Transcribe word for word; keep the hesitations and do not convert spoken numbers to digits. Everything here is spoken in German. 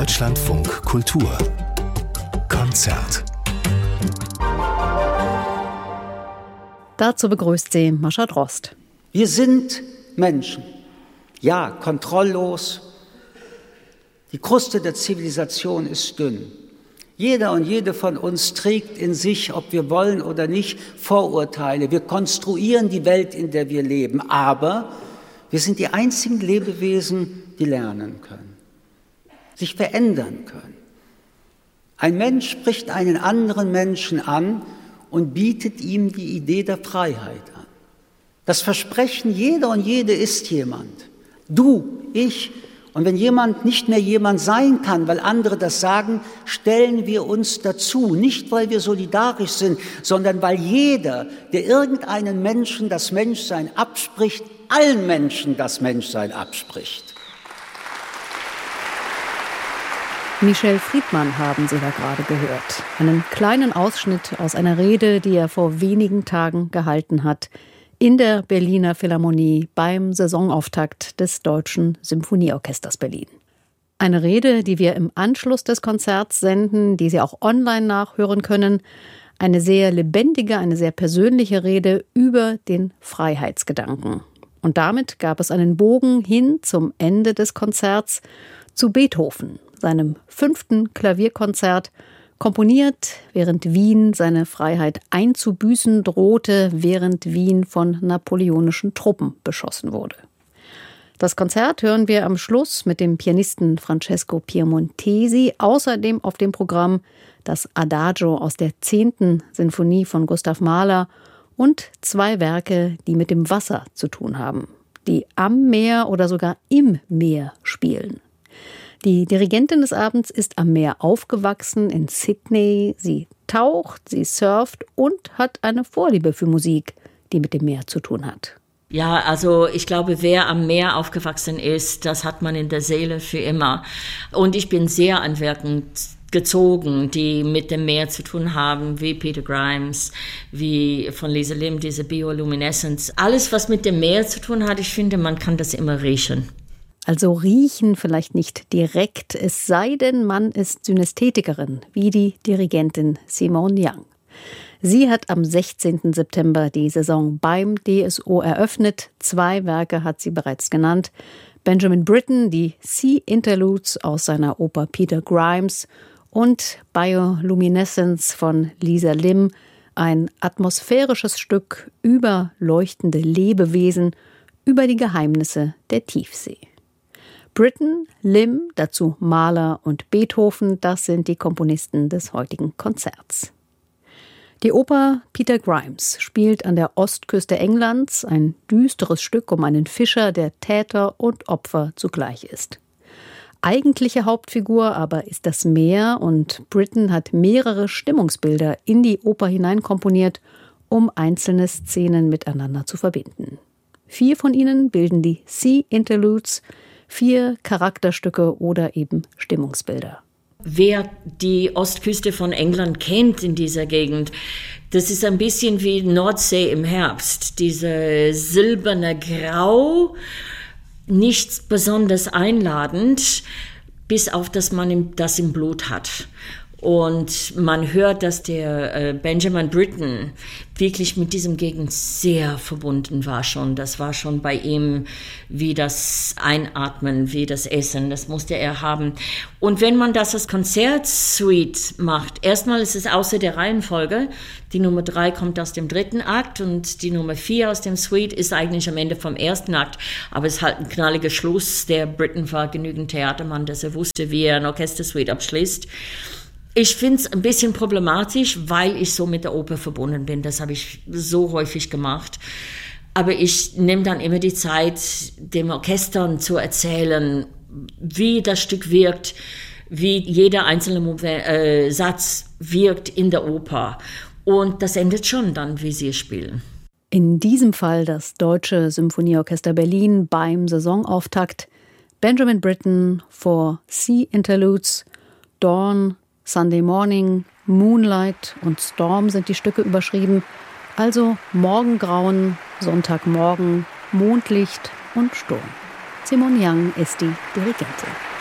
Deutschlandfunk Kultur Konzert. Dazu begrüßt sie Mascha Drost. Wir sind Menschen. Ja, kontrolllos. Die Kruste der Zivilisation ist dünn. Jeder und jede von uns trägt in sich, ob wir wollen oder nicht, Vorurteile. Wir konstruieren die Welt, in der wir leben. Aber wir sind die einzigen Lebewesen, die lernen können, sich verändern können. Ein Mensch spricht einen anderen Menschen an und bietet ihm die Idee der Freiheit an. Das Versprechen, jeder und jede ist jemand. Du, ich. Und wenn jemand nicht mehr jemand sein kann, weil andere das sagen, stellen wir uns dazu. Nicht, weil wir solidarisch sind, sondern weil jeder, der irgendeinen Menschen das Menschsein abspricht, allen Menschen das Menschsein abspricht. Michel Friedmann haben Sie da gerade gehört. Einen kleinen Ausschnitt aus einer Rede, die er vor wenigen Tagen gehalten hat, in der Berliner Philharmonie beim Saisonauftakt des Deutschen Symphonieorchesters Berlin. Eine Rede, die wir im Anschluss des Konzerts senden, die Sie auch online nachhören können. Eine sehr lebendige, eine sehr persönliche Rede über den Freiheitsgedanken. Und damit gab es einen Bogen hin zum Ende des Konzerts zu Beethoven, seinem fünften Klavierkonzert, komponiert, während Wien seine Freiheit einzubüßen drohte, während Wien von napoleonischen Truppen beschossen wurde. Das Konzert hören wir am Schluss mit dem Pianisten Francesco Piemontesi, außerdem auf dem Programm das Adagio aus der zehnten Sinfonie von Gustav Mahler und zwei Werke, die mit dem Wasser zu tun haben, die am Meer oder sogar im Meer spielen. Die Dirigentin des Abends ist am Meer aufgewachsen in Sydney. Sie taucht, sie surft und hat eine Vorliebe für Musik, die mit dem Meer zu tun hat. Ja, also ich glaube, wer am Meer aufgewachsen ist, das hat man in der Seele für immer. Und ich bin sehr an Werken gezogen, die mit dem Meer zu tun haben, wie Peter Grimes, wie von Lisa Lim, diese Bioluminescence. Alles, was mit dem Meer zu tun hat, ich finde, man kann das immer riechen. Also riechen vielleicht nicht direkt, es sei denn, man ist Synästhetikerin, wie die Dirigentin Simone Young. Sie hat am sechzehnten September die Saison beim D S O eröffnet. Zwei Werke hat sie bereits genannt. Benjamin Britten, die Sea Interludes aus seiner Oper Peter Grimes und Bioluminescence von Lisa Lim, ein atmosphärisches Stück über leuchtende Lebewesen, über die Geheimnisse der Tiefsee. Britten, Lim, dazu Mahler und Beethoven, das sind die Komponisten des heutigen Konzerts. Die Oper Peter Grimes spielt an der Ostküste Englands, ein düsteres Stück um einen Fischer, der Täter und Opfer zugleich ist. Eigentliche Hauptfigur aber ist das Meer und Britten hat mehrere Stimmungsbilder in die Oper hineinkomponiert, um einzelne Szenen miteinander zu verbinden. Vier von ihnen bilden die Sea Interludes, vier Charakterstücke oder eben Stimmungsbilder. Wer die Ostküste von England kennt in dieser Gegend, das ist ein bisschen wie Nordsee im Herbst. Diese silberne Grau, nichts besonders einladend, bis auf, dass man das im Blut hat. Und man hört, dass der äh, Benjamin Britten wirklich mit diesem Gegend sehr verbunden war schon. Das war schon bei ihm wie das Einatmen, wie das Essen. Das musste er haben. Und wenn man das als Konzertsuite macht, erstmal ist es außer der Reihenfolge. Die Nummer drei kommt aus dem dritten Akt und die Nummer vier aus dem Suite ist eigentlich am Ende vom ersten Akt. Aber es ist halt ein knalliger Schluss. Der Britten war genügend Theatermann, dass er wusste, wie er ein Orchestersuite abschließt. Ich finde es ein bisschen problematisch, weil ich so mit der Oper verbunden bin. Das habe ich so häufig gemacht. Aber ich nehme dann immer die Zeit, dem Orchestern zu erzählen, wie das Stück wirkt, wie jeder einzelne Moment, äh, Satz wirkt in der Oper. Und das endet schon dann, wie sie es spielen. In diesem Fall das Deutsche Symphonieorchester Berlin beim Saisonauftakt. Benjamin Britten for Sea Interludes, Dawn, Sunday Morning, Moonlight und Storm sind die Stücke überschrieben. Also Morgengrauen, Sonntagmorgen, Mondlicht und Sturm. Simone Young ist die Dirigentin.